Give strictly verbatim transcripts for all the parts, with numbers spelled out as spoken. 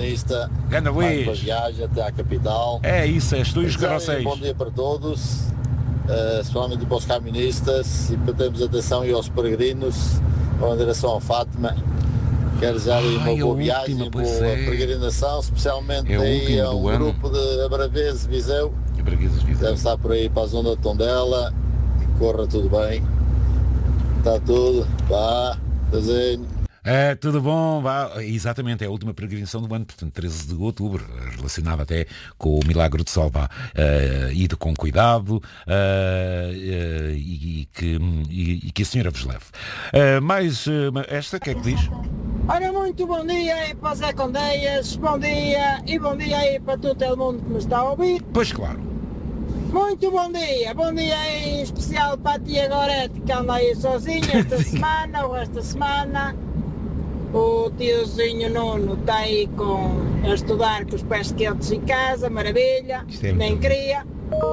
camionista. Ganda Mais uma Luís. viagem até à capital. É isso, és tu e os Desejo carrocéis. um bom dia para todos, uh, especialmente para os camionistas, e para termos atenção e aos peregrinos, vão em direção ao Fátima. Quero desejar aí uma Ai, a boa última, viagem, pois boa é. peregrinação, especialmente É a aí última a um do ano. grupo de Abraveses, Viseu. Braguesas, Viseu. Deve estar por aí para a zona de Tondela, que corra tudo bem. Está tudo, vá, desenho. É, tudo bom, vá. Exatamente, é a última peregrinação do ano, portanto, treze de outubro, relacionada até com o Milagre de Sol, vá. Uh, ide com cuidado uh, uh, e, e, que, e, e que a senhora vos leve. Uh, mais uh, esta, o que é que diz? Ora, muito bom dia aí para Zé Condeias, bom dia e bom dia aí para todo o mundo que me está a ouvir. Pois claro. Muito bom dia, bom dia em especial para a tia Gorete que anda aí sozinha esta semana ou esta semana. O tiozinho Nuno está aí com, a estudar com os pés quentes em casa, maravilha, É nem queria.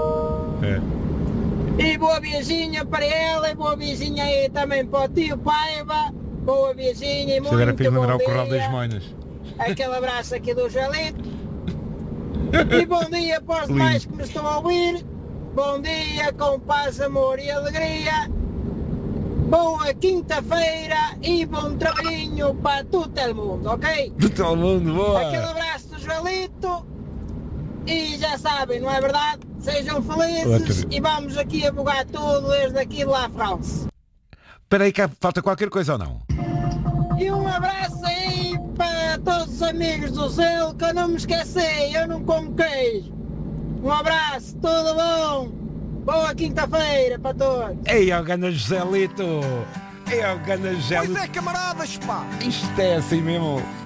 É. E boa viaginha para ela e boa viaginha aí também para o tio Paiva. Boa viaginha e muito Agora fiz lembrar bom o Corral das dia. Moinas. Aquele abraço aqui do Jalito. E bom dia para os demais que me estão a ouvir. Bom dia com paz, amor e alegria. Boa quinta-feira e bom trabalhinho para todo o mundo, ok? De todo mundo, boa! Aquele abraço do Joelito. E já sabem, não é verdade? Sejam felizes Outro. e vamos aqui a bugar tudo desde aqui de La France. Espera aí que falta qualquer coisa ou não? E um abraço aí para todos os amigos do Zelo, que eu não me esqueci, eu não como queijo. Um abraço, tudo bom? Boa quinta-feira para todos. Ei, ó ganda Joselito! Ei, ó ganda Joselito! Pois é, camaradas, pá! Isto é assim mesmo!